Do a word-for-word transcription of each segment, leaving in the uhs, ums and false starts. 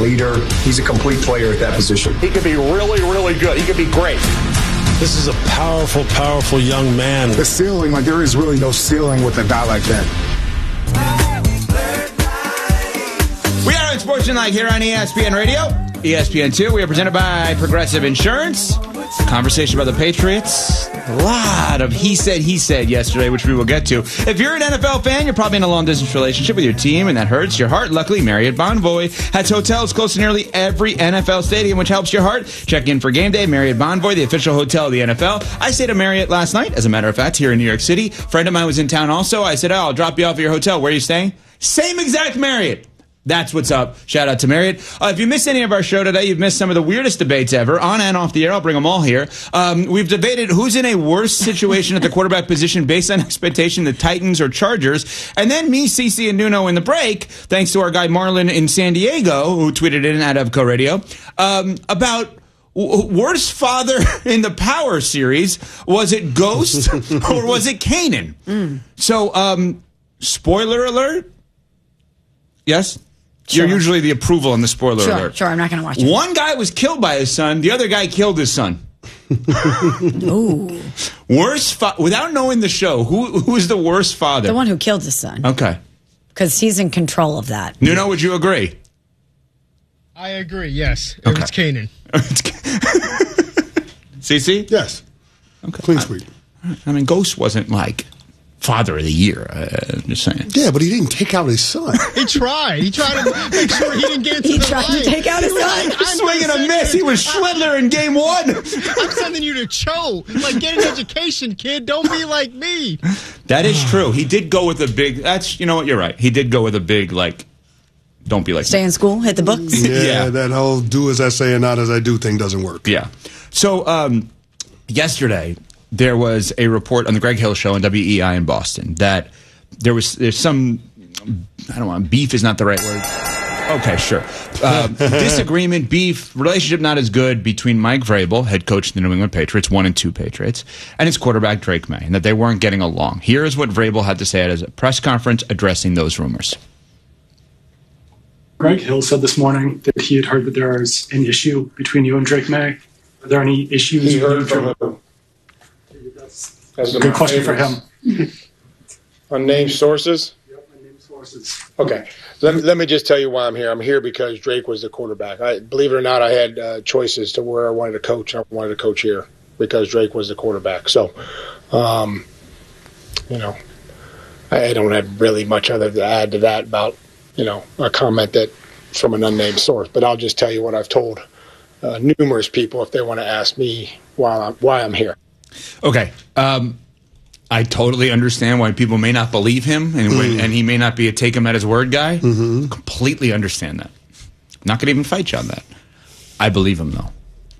leader. He's a complete player at that position. He could be really, really good. He could be great. This is a powerful, powerful young man. The ceiling, like there is really no ceiling with a guy like that. We are on Sports Tonight here on E S P N Radio, E S P N two. We are presented by Progressive Insurance. Conversation about the Patriots. A lot of he said, he said yesterday, which we will get to. If you're an N F L fan, you're probably in a long-distance relationship with your team, and that hurts your heart. Luckily, Marriott Bonvoy has hotels close to nearly every N F L stadium, which helps your heart. Check in for game day. Marriott Bonvoy, the official hotel of the N F L. I stayed at Marriott last night, as a matter of fact, here in New York City. A friend of mine was in town also. I said, oh, I'll drop you off at your hotel. Where are you staying? Same exact Marriott. That's what's up. Shout out to Marriott. Uh, if you missed any of our show today, you've missed some of the weirdest debates ever, on and off the air. I'll bring them all here. Um, we've debated who's in a worse situation at the quarterback position based on expectation, the Titans or Chargers. And then me, Cece, and Nuno in the break, thanks to our guy Marlon in San Diego, who tweeted in at Evco Radio, um, about w- worst father in the Power series. Was it Ghost or was it Kanan? Mm. So, um, spoiler alert. Yes? Sure. You're usually the approval on the spoiler sure, alert. Sure, I'm not going to watch it. One guy was killed by his son. The other guy killed his son. Ooh. Worst fa- without knowing the show, who who is the worst father? The one who killed his son. Okay. Because he's in control of that. Nuno, would you agree? I agree, yes. Okay. It's Kanan. Cece? Yes. Okay. Clean sweep. I, I mean, Ghost wasn't like father of the year. Uh, I'm just saying. Yeah, but he didn't take out his son. He tried. He tried to make sure he didn't get into he the tried line. to take out his son. He was swinging a miss. He was Schindler in game one. I'm sending you to Cho. Like, get an education, kid. Don't be like me. That is true. He did go with a big. That's you know what you're right. He did go with a big like. Don't be like Stay me. in school, hit the books. Yeah, Yeah. that whole do as I say and not as I do thing doesn't work. Yeah. So um, yesterday there was a report on the Greg Hill Show on W E I in Boston that there was there's some I don't want beef is not the right word. Okay, sure. Uh, disagreement, beef, relationship not as good between Mike Vrabel, head coach of the New England Patriots, one and two Patriots, and his quarterback Drake May, and that they weren't getting along. Here's what Vrabel had to say at his press conference addressing those rumors. Greg Hill said this morning that he had heard that there is an issue between you and Drake May. Are there any issues? He heard from him. That's, That's a good question for him. Unnamed sources? Yep, unnamed sources. Okay. Let me, let me just tell you why I'm here. I'm here because Drake was the quarterback. I, believe it or not, I had uh, choices to where I wanted to coach. I wanted to coach here because Drake was the quarterback. So, um, you know, I don't have really much other to add to that about, you know, a comment that from an unnamed source. But I'll just tell you what I've told uh, numerous people if they want to ask me why I'm, why I'm here. Okay. Um, I totally understand why people may not believe him and, mm. and he may not be a take him at his word guy. Mm-hmm. Completely understand that. I'm not going to even fight you on that. I believe him, though.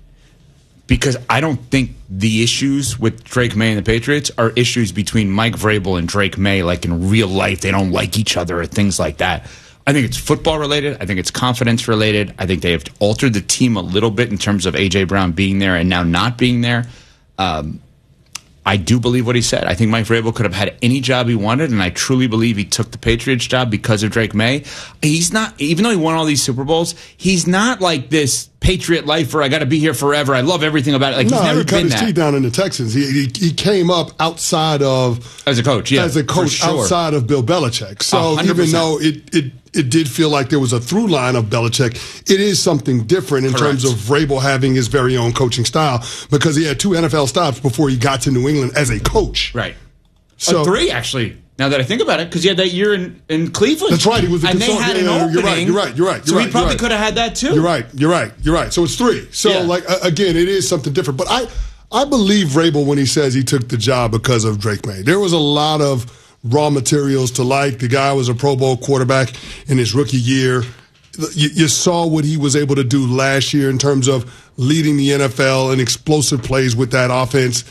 Because I don't think the issues with Drake May and the Patriots are issues between Mike Vrabel and Drake May, like in real life. They don't like each other or things like that. I think it's football related. I think it's confidence related. I think they have altered the team a little bit in terms of A J. Brown being there and now not being there. Um, I do believe what he said. I think Mike Vrabel could have had any job he wanted, and I truly believe he took the Patriots job because of Drake May. He's not, even though he won all these Super Bowls, he's not like this Patriot lifer. I got to be here forever. I love everything about it. Like, no, he's never he cut been his that. teeth down in the Texans. He, he he came up outside of as a coach, yeah, as a coach sure. outside of Bill Belichick. So one hundred percent. Even though it, it it did feel like there was a through line of Belichick, it is something different in Correct. terms of Vrabel having his very own coaching style because he had two N F L stops before he got to New England as a coach. Right. So uh, three actually. Now that I think about it, because he had that year in, in Cleveland. That's right. He was the and they consultant. had an yeah, opening. You're right. You're right. You're right. You're so right, he probably right. could have had that too. You're right. You're right. You're right. So it's three. So yeah. like uh, again, it is something different. But I I believe Vrabel when he says he took the job because of Drake May. There was a lot of raw materials to like. The guy was a Pro Bowl quarterback in his rookie year. You, you saw what he was able to do last year in terms of leading the N F L and explosive plays with that offense.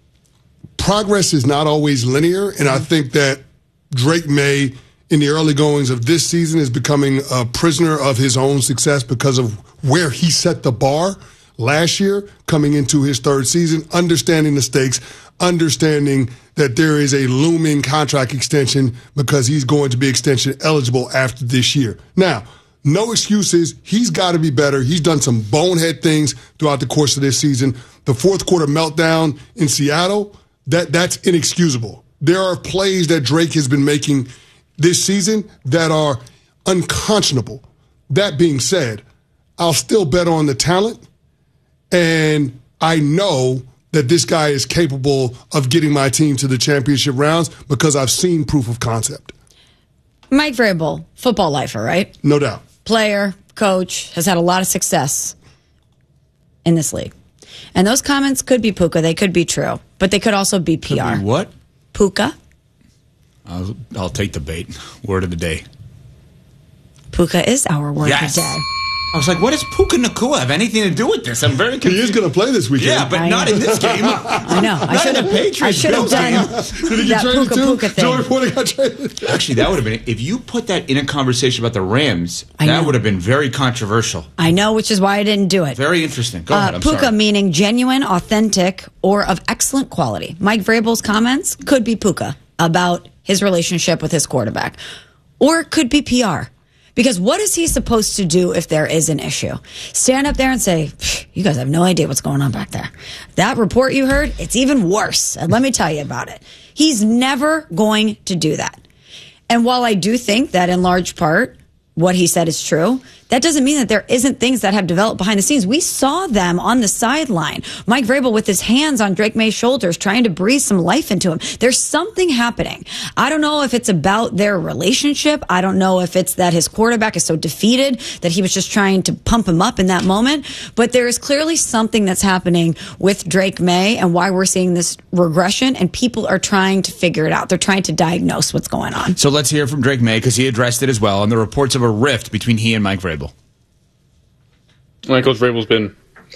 Progress is not always linear, and I think that Drake May, in the early goings of this season, is becoming a prisoner of his own success because of where he set the bar last year, coming into his third season, understanding the stakes, understanding that there is a looming contract extension because he's going to be extension eligible after this year. Now, No excuses. He's got to be better. He's done some bonehead things throughout the course of this season. The fourth quarter meltdown in Seattle, that that's inexcusable. There are plays that Drake has been making this season that are unconscionable. That being said, I'll still bet on the talent, and I know that this guy is capable of getting my team to the championship rounds because I've seen proof of concept. Mike Vrabel, football lifer, right? No doubt. Player, coach, has had a lot of success in this league. And those comments could be Puka. They could be true. But they could also be P R. Could be what? Puka. I'll, I'll take the bait. Word of the day. Puka is our word Yes. of the day. I was like, what does Puka Nacua have anything to do with this? I'm very confused. He is going to play this weekend. Yeah, but I not know. in this game. I know. I Not should in the have. Patriots I should have Bills done game. Did he get that traded Puka too? Puka thing. Joey Porter got traded. Actually, that would have been, if you put that in a conversation about the Rams, I that know. would have been very controversial. I know, which is why I didn't do it. Very interesting. Go ahead. Uh, I'm Puka sorry. meaning genuine, authentic, or of excellent quality. Mike Vrabel's comments could be Puka about his relationship with his quarterback, or it could be P R. Because what is he supposed to do if there is an issue? Stand up there and say, you guys have no idea what's going on back there. That report you heard, it's even worse. And let me tell you about it. He's never going to do that. And while I do think that in large part what he said is true, that doesn't mean that there isn't things that have developed behind the scenes. We saw them on the sideline. Mike Vrabel with his hands on Drake May's shoulders trying to breathe some life into him. There's something happening. I don't know if it's about their relationship. I don't know if it's that his quarterback is so defeated that he was just trying to pump him up in that moment. But there is clearly something that's happening with Drake May and why we're seeing this regression, and people are trying to figure it out. They're trying to diagnose what's going on. So let's hear from Drake May because he addressed it as well on the reports of a rift between he and Mike Vrabel. I think Coach Vrabel's been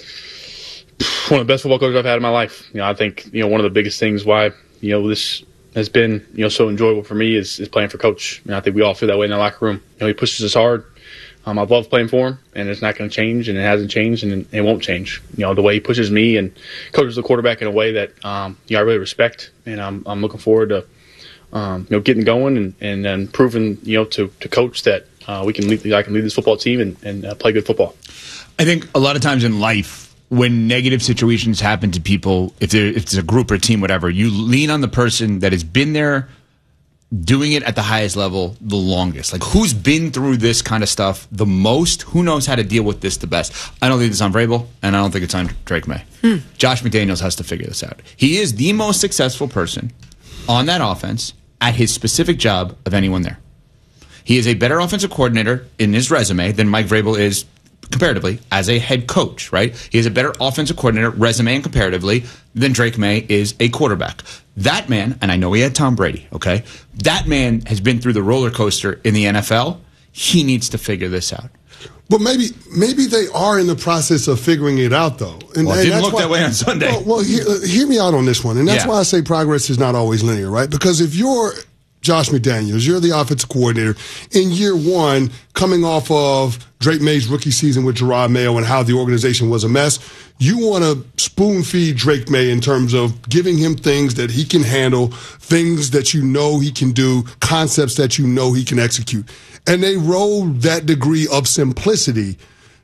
one of the best football coaches I've had in my life. You know, I think, you know, one of the biggest things why, you know, this has been, you know, so enjoyable for me is, is playing for Coach. And I think we all feel that way in the locker room. You know, he pushes us hard. Um, I love playing for him, and it's not going to change, and it hasn't changed, and it won't change. You know, the way he pushes me and coaches the quarterback in a way that, um, you know, I really respect, and I'm, I'm looking forward to, um, you know, getting going and, and, and proving, you know, to, to Coach that uh, we can lead, I can lead this football team and, and uh, play good football. I think a lot of times in life, when negative situations happen to people, if, if it's a group or a team, whatever, you lean on the person that has been there doing it at the highest level the longest. Like, who's been through this kind of stuff the most? Who knows how to deal with this the best? I don't think it's on Vrabel, and I don't think it's on Drake May. Hmm. Josh McDaniels has to figure this out. He is the most successful person on that offense at his specific job of anyone there. He is a better offensive coordinator in his resume than Mike Vrabel is comparatively as a head coach, right? He is a better offensive coordinator resume and comparatively than Drake May is a quarterback. That man, and I know he had Tom Brady, okay? That man has been through the roller coaster in the N F L. He needs to figure this out. But maybe maybe they are in the process of figuring it out, though. And, well, it and didn't look why, that way on Sunday. Well, well hear, hear me out on this one. And that's yeah. why I say progress is not always linear, right? Because if you're Josh McDaniels, you're the offensive coordinator in year one, coming off of Drake May's rookie season with Gerard Mayo and how the organization was a mess. You want to spoon feed Drake May in terms of giving him things that he can handle, things that you know he can do, concepts that you know he can execute. And they rolled that degree of simplicity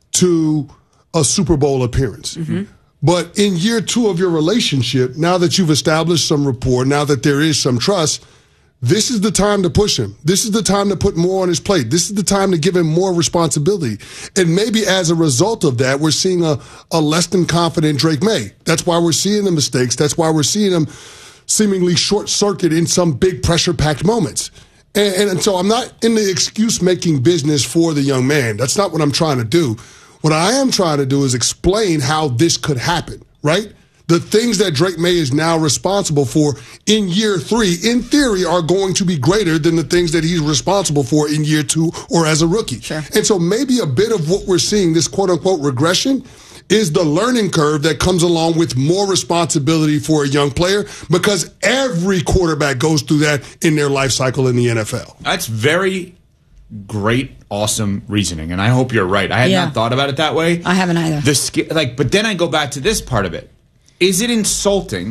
to a Super Bowl appearance. Mm-hmm. But in year two of your relationship, now that you've established some rapport, now that there is some trust, this is the time to push him. This is the time to put more on his plate. This is the time to give him more responsibility. And maybe as a result of that, we're seeing a, a less than confident Drake May. That's why we're seeing the mistakes. That's why we're seeing him seemingly short circuit in some big pressure packed moments. And, and, and so I'm not in the excuse making business for the young man. That's not what I'm trying to do. What I am trying to do is explain how this could happen, right? The things that Drake May is now responsible for in year three, in theory, are going to be greater than the things that he's responsible for in year two or as a rookie. Sure. And so maybe a bit of what we're seeing, this quote-unquote regression, is the learning curve that comes along with more responsibility for a young player, because every quarterback goes through that in their life cycle in the N F L. That's very great, awesome reasoning, and I hope you're right. I had yeah. not thought about it that way. I haven't either. The like, but then I go back to this part of it. Is it insulting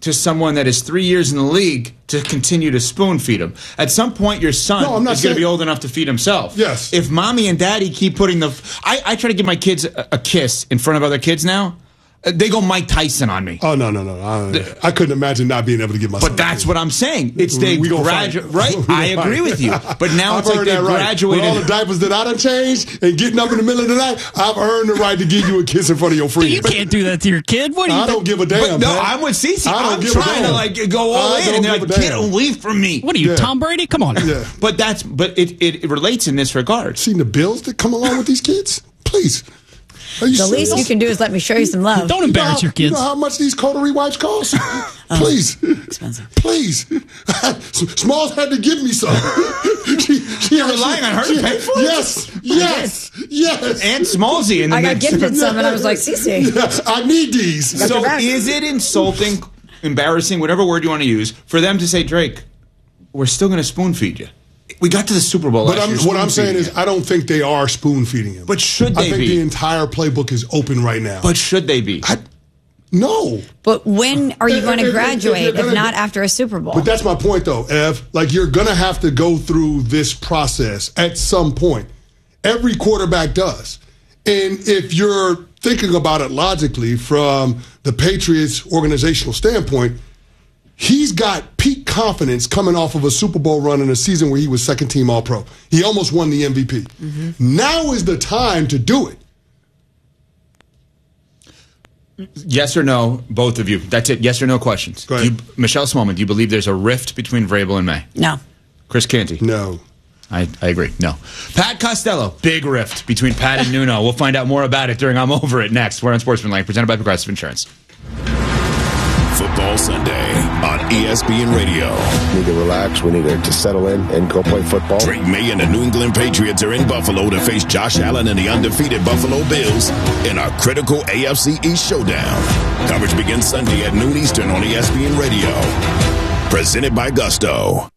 to someone that is three years in the league to continue to spoon feed him. At some point, your son No, I'm not is going to saying- be old enough to feed himself. Yes. If mommy and daddy keep putting the... I, I try to give my kids a, a kiss in front of other kids now. Uh, They go Mike Tyson on me. Oh, no, no, no. I, I couldn't imagine not being able to get my son But that's what I'm saying. It's they We gonna graduate, fight. right? We gonna I agree fight. with you. But now I've it's like earned they that right. graduated. With all the diapers that I done changed and getting up in the middle of the night, I've earned the right to give you a kiss in front of your friends. You can't do that to your kid. What do you I don't give a But damn. no, man. I'm with Cece. I don't I'm give a trying to damn. like go all I in, don't and they're like, give a "Get damn." away from me!" What are you, Yeah. Tom Brady? Come on. Yeah. But that's but it, it, it relates in this regard. Seen the bills that come along with these kids? Please. Are you The serious? least you can do is let me show you some love. Don't You know embarrass how- your kids. You know how much these coterie wipes cost? Please. Expensive. Please. Smalls had to give me some. she, she You're relying on her to she- pay for it? Yes. Yes. Yes. And Smallsy in the I got mix. gifted some, and I was like, Cece. Yeah, I need these. Got your So back. is it insulting, embarrassing, whatever word you want to use, for them to say, Drake, we're still going to spoon feed you? We got to the Super Bowl But last I'm, year, what I'm saying spoon-feeding is, you. I don't think they are spoon feeding him. But should I they think be? the entire playbook is open right now. But should they be? I, no. But when are you If- going if- to if- if graduate you're if gonna- not after a Super Bowl? But that's my point, though, Ev. Like, you're going to have to go through this process at some point. Every quarterback does. And if you're thinking about it logically from the Patriots' organizational standpoint, he's got peak confidence coming off of a Super Bowl run in a season where he was second team All-Pro. He almost won the M V P. Mm-hmm. Now is the time to do it. Yes or no, both of you. That's it. Yes or no questions. Go Do ahead. you, Michelle Smallman, do you believe there's a rift between Vrabel and May? no. Chris Canty? No. I, I agree. No. Pat Costello, big rift between Pat and Nuno. We'll find out more about it during I'm Over It next. We're on Sportsmanlike, presented by Progressive Insurance. Football Sunday on E S P N Radio. We need to relax. We need to settle in and go play football. Drake May and the New England Patriots are in Buffalo to face Josh Allen and the undefeated Buffalo Bills in a critical A F C East showdown. Coverage begins Sunday at noon Eastern on E S P N Radio. Presented by Gusto.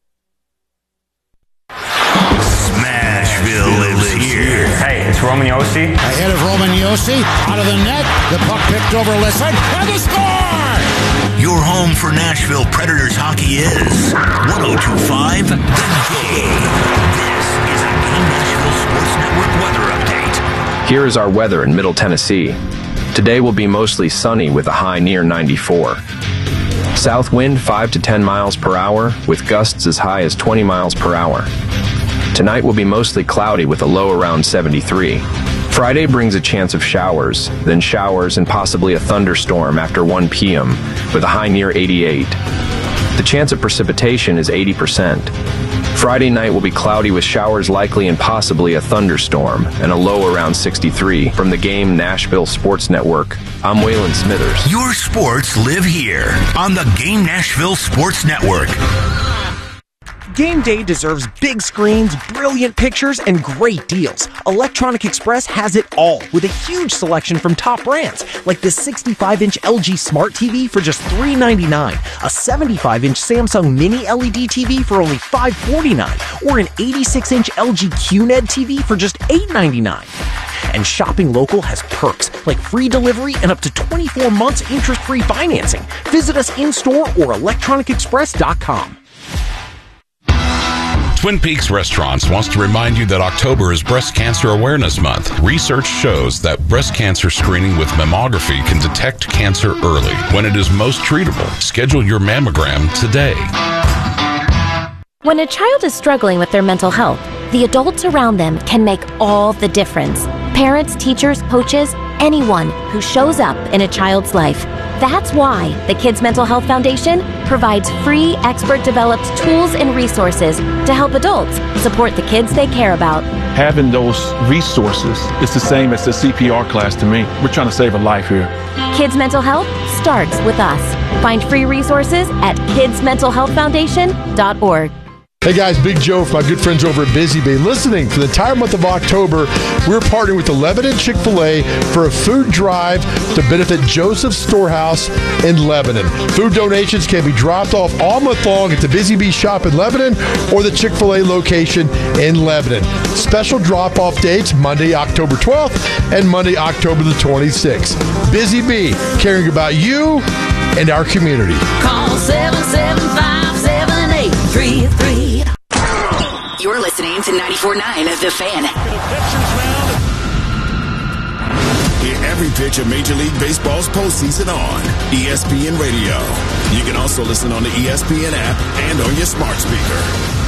Smashville lives here. Hey, it's Roman Yossi. Ahead of Roman Yossi, out of the net, the puck picked over Lisson, and the score! Your home for Nashville Predators hockey is one oh two point five The Game. This is a Game Nashville Sports Network weather update. Here is our weather in Middle Tennessee. Today will be mostly sunny with a high near ninety-four. South wind five to ten miles per hour with gusts as high as twenty miles per hour. Tonight will be mostly cloudy with a low around seventy-three. Friday brings a chance of showers, then showers and possibly a thunderstorm after one p.m. with a high near eighty-eight. The chance of precipitation is eighty percent. Friday night will be cloudy with showers likely and possibly a thunderstorm and a low around sixty-three. From the Game Nashville Sports Network, I'm Waylon Smithers. Your sports live here on the Game Nashville Sports Network. Game day deserves big screens, brilliant pictures, and great deals. Electronic Express has it all with a huge selection from top brands like the sixty-five inch L G Smart T V for just three ninety-nine, a seventy-five inch Samsung Mini L E D T V for only five forty-nine, or an eighty-six inch L G Q N E D T V for just eight ninety-nine. And shopping local has perks like free delivery and up to twenty-four months interest-free financing. Visit us in-store or electronic express dot com. Twin Peaks Restaurants wants to remind you that October is Breast Cancer Awareness Month. Research shows that breast cancer screening with mammography can detect cancer early when it is most treatable. Schedule your mammogram today. When a child is struggling with their mental health, the adults around them can make all the difference. Parents, teachers, coaches, anyone who shows up in a child's life. That's why the Kids Mental Health Foundation provides free, expert-developed tools and resources to help adults support the kids they care about. Having those resources is the same as the C P R class to me. We're trying to save a life here. Kids Mental Health starts with us. Find free resources at kids mental health foundation dot org. Hey guys, Big Joe from my good friends over at Busy Bee. Listening for the entire month of October, we're partnering with the Lebanon Chick-fil-A for a food drive to benefit Joseph's Storehouse in Lebanon. Food donations can be dropped off all month long at the Busy Bee shop in Lebanon or the Chick-fil-A location in Lebanon. Special drop-off dates Monday, October twelfth and Monday, October the twenty-sixth. Busy Bee, caring about you and our community. Call seven seven five, seven eight three three. You're listening to ninety-four point nine The Fan. Hear every pitch of Major League Baseball's postseason on E S P N Radio. You can also listen on the E S P N app and on your smart speaker.